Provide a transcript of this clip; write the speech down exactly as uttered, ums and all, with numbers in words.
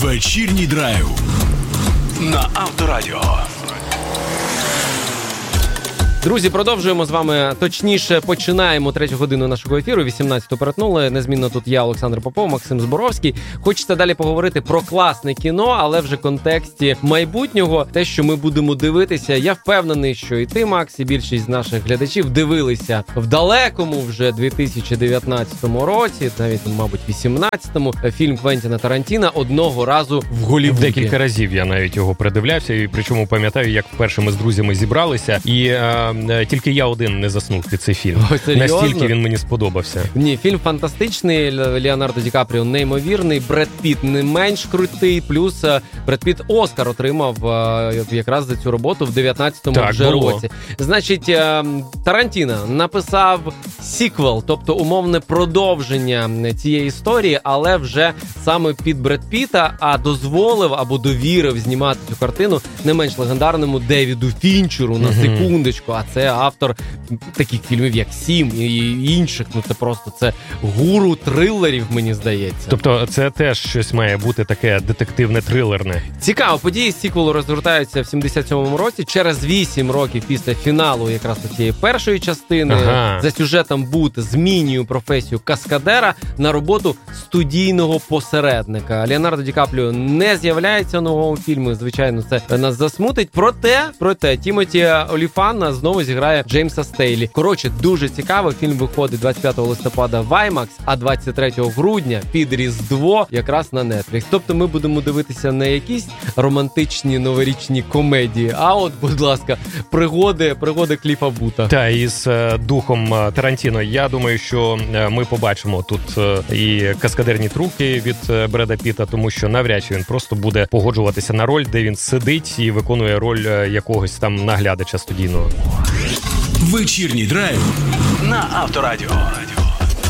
Вечірній драйв на Авторадіо. Друзі, продовжуємо з вами, точніше, починаємо третю годину нашого ефіру, вісімнадцяту перетнули. Незмінно тут я, Олександр Попов, Максим Зборовський. Хочеться далі поговорити про класне кіно, але вже в контексті майбутнього, те, що ми будемо дивитися. Я впевнений, що і ти, Макс, і більшість з наших глядачів дивилися в далекому вже дві тисячі дев'ятнадцятому році, навіть, мабуть, вісімнадцятому, фільм Квентіна Тарантіно «Одного разу в Голлівуді». Декілька разів я навіть його передивлявся, і причому пам'ятаю, як вперше ми з друзями зібралися, і е, тільки я один не заснув під цей фільм. О, настільки він мені сподобався. Ні, фільм фантастичний, Леонардо Ді Капріо неймовірний, Бред Піт не менш крутий, плюс Бред Піт Оскар отримав якраз за цю роботу в дев'ятнадцятому так, вже було. році. Значить, Тарантіно написав сіквел, тобто умовне продовження цієї історії, але вже саме під Бред Піта, а дозволив або довірив знімати цю картину не менш легендарному Девіду Фінчеру, на mm-hmm. секундочку, а це автор таких фільмів, як «Сім» і інших, ну це просто, це гуру трилерів, мені здається. Тобто це теж щось має бути таке детективне-трилерне. Цікаво, події сіквелу розгортаються в сімдесят сьомому році, через вісім років після фіналу якраз цієї першої частини. Ага. За сюжетом Бут змінює професію каскадера на роботу студійного посередника. Леонардо Ді Капріо не з'являється в новому фільмі, звичайно, це нас засмутить. Проте, проте Тімоті Оліфант знову зіграє Джеймса Стейлі. Коротше, дуже цікаво. Фільм виходить двадцять п'ятого листопада в IMAX, а двадцять третього грудня під Різдво якраз на Netflix. Тобто ми будемо дивитися не якісь романтичні новорічні комедії, а от, будь ласка, пригоди, пригоди Кліфа Бута. Та, і з е, духом е, Тарантіно, я думаю, що е, ми побачимо тут е, і каскадерні трюки від е, Бреда Піта, тому що навряд чи він просто буде погоджуватися на роль, де він сидить і виконує роль е, якогось там наглядача студійного. Вечірній драйв на Авторадіо.